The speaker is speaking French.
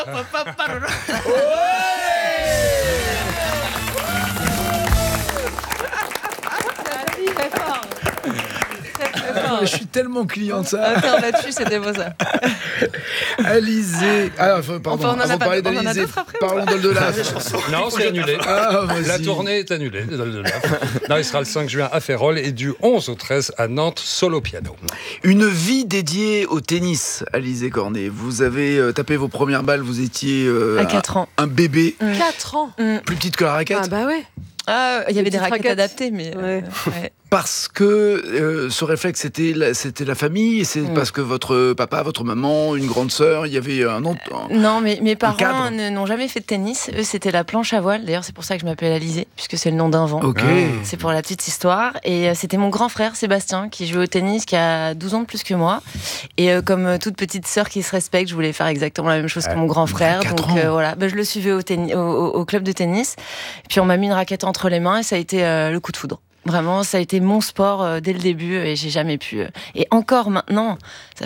Très fort. Je suis tellement client de ça. Attends, là-dessus, c'était beau ça. Alizé. Ah, pardon, On en a avant de pas- parler on en a d'Alizé, d'autres après ou parlons d'Oldelaf. Non, c'est annulé. Ah, vas-y. La tournée est annulée. Non, il sera le 5 juin à Férolles et du 11 au 13 à Nantes, solo piano. Une vie dédiée au tennis, Alizé Cornet. Vous avez tapé vos premières balles, vous étiez À 4 ans. un bébé, 4 ans. plus petite que la raquette. Ah bah ouais. Ah, il y avait des petites raquettes raquettes. adaptées, mais. Ouais. Ouais. Parce que ce réflexe, c'était la famille, et c'est parce que votre papa, votre maman, une grande sœur, il y avait un autre. Non, mais mes parents cadre. n'ont jamais fait de tennis. Eux, c'était la planche à voile. D'ailleurs, c'est pour ça que je m'appelle Alizé, puisque c'est le nom d'un vent. Ok. C'est pour la petite histoire. Et c'était mon grand frère, Sébastien, qui jouait au tennis, qui a 12 ans de plus que moi. Et comme toute petite sœur qui se respecte, je voulais faire exactement la même chose que mon grand frère. 4 Donc ans. voilà, je le suivais au club de tennis. Puis on m'a mis une raquette entre les mains et ça a été le coup de foudre. Vraiment, ça a été mon sport dès le début et j'ai jamais pu. Et encore maintenant, ça